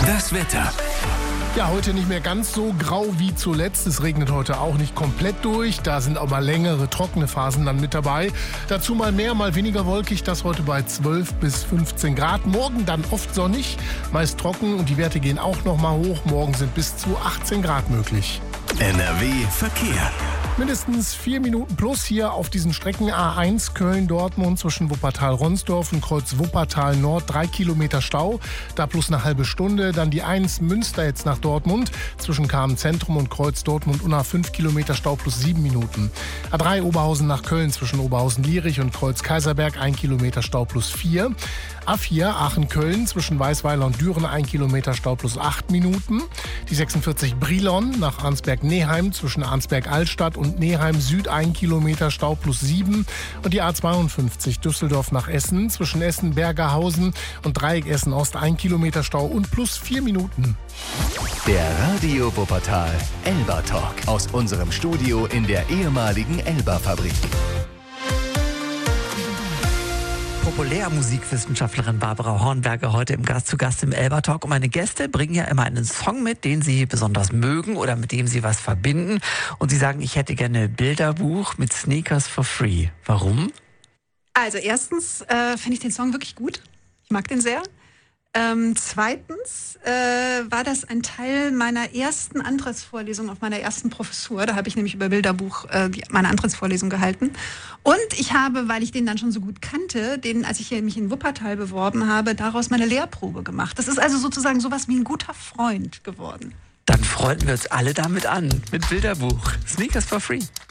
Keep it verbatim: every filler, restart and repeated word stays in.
Das Wetter. Ja, heute nicht mehr ganz so grau wie zuletzt. Es regnet heute auch nicht komplett durch. Da sind auch mal längere, trockene Phasen dann mit dabei. Dazu mal mehr, mal weniger wolkig. Das heute bei zwölf bis fünfzehn Grad. Morgen dann oft sonnig, meist trocken und die Werte gehen auch noch mal hoch. Morgen sind bis zu achtzehn Grad möglich. N R W Verkehr. Mindestens vier Minuten plus hier auf diesen Strecken A eins Köln-Dortmund zwischen Wuppertal-Ronsdorf und Kreuz Wuppertal-Nord. Drei Kilometer Stau, da plus eine halbe Stunde. Dann die eins Münster jetzt nach Dortmund zwischen Kamen-Zentrum und Kreuz Dortmund-Unna. Fünf Kilometer Stau plus sieben Minuten. A drei Oberhausen nach Köln zwischen Oberhausen-Lierich und Kreuz Kaiserberg. Ein Kilometer Stau plus vier. A vier Aachen-Köln zwischen Weißweiler und Düren. Ein Kilometer Stau plus acht Minuten. Die sechsundvierzig Brilon nach Arnsberg-Neheim zwischen Arnsberg-Altstadt und Neheim Süd ein Kilometer Stau plus sieben und die A zweiundfünfzig Düsseldorf nach Essen zwischen Essen-Bergerhausen und Dreieck Essen-Ost ein Kilometer Stau und plus vier Minuten. Der Radio Wuppertal Elba Talk aus unserem Studio in der ehemaligen Elba-Fabrik. Populärmusikwissenschaftlerin Barbara Hornberger heute im Gast zu Gast im Elba Talk. Und meine Gäste bringen ja immer einen Song mit, den sie besonders mögen oder mit dem sie was verbinden. Und sie sagen, ich hätte gerne ein Bilderbuch mit Sneakers for Free. Warum? Also erstens äh, finde ich den Song wirklich gut. Ich mag den sehr. Ähm, zweitens äh, war das ein Teil meiner ersten Antrittsvorlesung auf meiner ersten Professur. Da habe ich nämlich über Bilderbuch äh, die, meine Antrittsvorlesung gehalten. Und ich habe, weil ich den dann schon so gut kannte, den, als ich mich in Wuppertal beworben habe, daraus meine Lehrprobe gemacht. Das ist also sozusagen sowas wie ein guter Freund geworden. Dann freunden wir uns alle damit an, mit Bilderbuch. Sneakers for Free.